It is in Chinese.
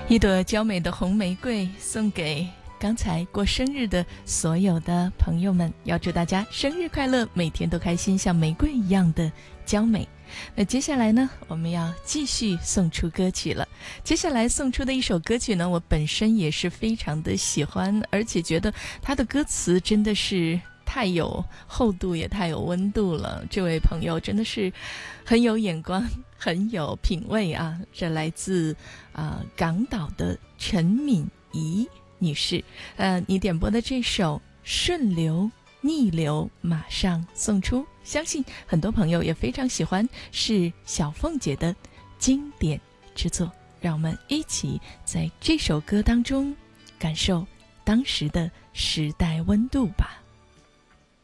一朵娇美的红玫瑰送给刚才过生日的所有的朋友们，要祝大家生日快乐，每天都开心，像玫瑰一样的娇美。那接下来呢，我们要继续送出歌曲了。接下来送出的一首歌曲呢，我本身也是非常的喜欢，而且觉得它的歌词真的是太有厚度，也太有温度了。这位朋友真的是很有眼光，很有品味啊！这来自港岛的陈敏仪女士，你点播的这首《顺流逆流》马上送出，相信很多朋友也非常喜欢，是小凤姐的经典之作。让我们一起在这首歌当中感受当时的时代温度吧。